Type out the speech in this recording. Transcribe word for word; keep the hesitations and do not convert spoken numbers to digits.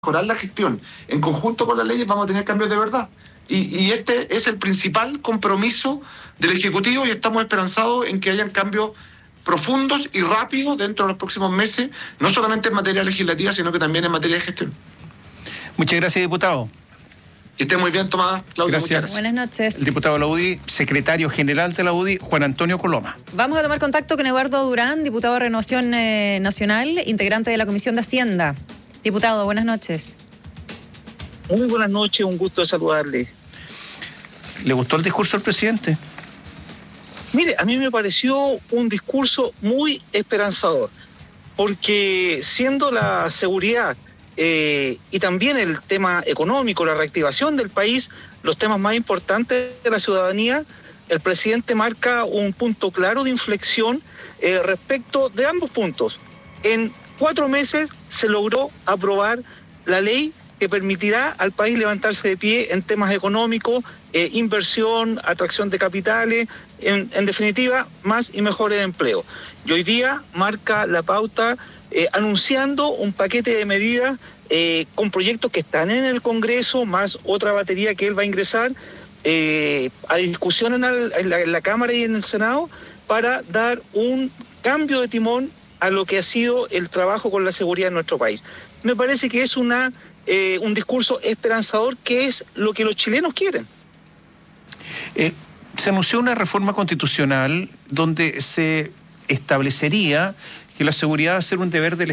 mejorar la gestión en conjunto con las leyes, vamos a tener cambios de verdad. Y, y este es el principal compromiso del Ejecutivo y estamos esperanzados en que hayan cambios profundos y rápidos dentro de los próximos meses, no solamente en materia legislativa, sino que también en materia de gestión. Muchas gracias, diputado. Que esté muy bien, Tomás. Claudia, gracias. Muchas gracias. Buenas noches. El diputado de la U D I, secretario general de la U D I, Juan Antonio Coloma. Vamos a tomar contacto con Eduardo Durán, diputado de Renovación eh, Nacional, integrante de la Comisión de Hacienda. Diputado, buenas noches. Muy buenas noches, un gusto de saludarle. ¿Le gustó el discurso del presidente? Mire, a mí me pareció un discurso muy esperanzador, porque siendo la seguridad eh, y también el tema económico, la reactivación del país, los temas más importantes de la ciudadanía, el presidente marca un punto claro de inflexión eh, respecto de ambos puntos. En cuatro meses se logró aprobar la ley que permitirá al país levantarse de pie en temas económicos, eh, inversión, atracción de capitales, en, en definitiva, más y mejores empleo. Y hoy día marca la pauta eh, anunciando un paquete de medidas eh, con proyectos que están en el Congreso, más otra batería que él va a ingresar eh, a discusión en, el, en, la, en la Cámara y en el Senado para dar un cambio de timón a lo que ha sido el trabajo con la seguridad en nuestro país. Me parece que es una eh, un discurso esperanzador, que es lo que los chilenos quieren. Eh, se anunció una reforma constitucional donde se establecería que la seguridad va a ser un deber del